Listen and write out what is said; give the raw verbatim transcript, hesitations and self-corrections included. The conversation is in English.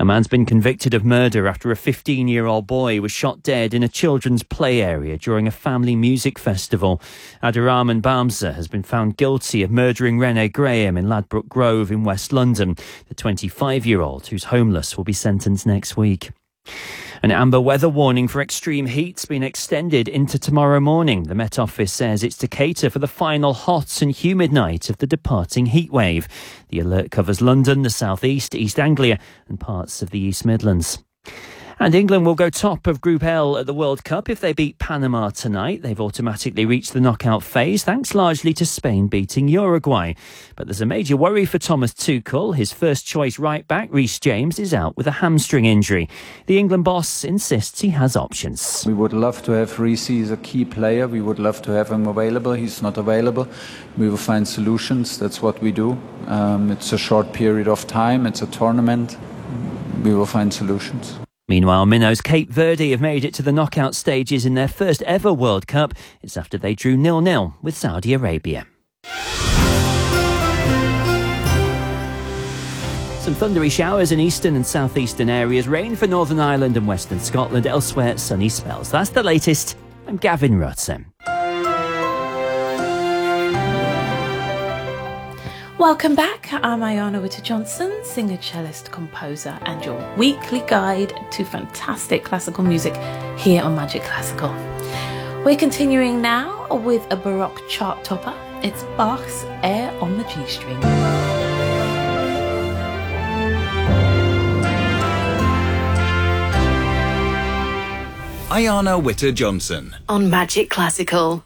man's been convicted of murder after a fifteen-year-old boy was shot dead in a children's play area during a family music festival. Abdurrahman Bamza has been found guilty of murdering Renee Graham in Ladbroke Grove in West London. The twenty-five-year-old, who's homeless, will be sentenced next week. An amber weather warning for extreme heat's been extended into tomorrow morning. The Met Office says it's to cater for the final hot and humid night of the departing heatwave. The alert covers London, the South East, East Anglia and parts of the East Midlands. And England will go top of Group L at the World Cup if they beat Panama tonight. They've automatically reached the knockout phase, thanks largely to Spain beating Uruguay. But there's a major worry for Thomas Tuchel. His first-choice right-back, Reece James, is out with a hamstring injury. The England boss insists he has options. We would love to have Reece as a key player. We would love to have him available. He's not available. We will find solutions. That's what we do. Um, it's a short period of time. It's a tournament. We will find solutions. Meanwhile, Minnows Cape Verde have made it to the knockout stages in their first ever World Cup. It's after they drew nil nil with Saudi Arabia. Some thundery showers in eastern and southeastern areas. Rain for Northern Ireland and Western Scotland. Elsewhere, sunny spells. That's the latest. I'm Gavin Rutzen. Welcome back. I'm Ayana Witter-Johnson, singer, cellist, composer, and your weekly guide to fantastic classical music here on Magic Classical. We're continuing now with a Baroque chart topper. It's Bach's Air on the G string. Ayana Witter-Johnson on Magic Classical.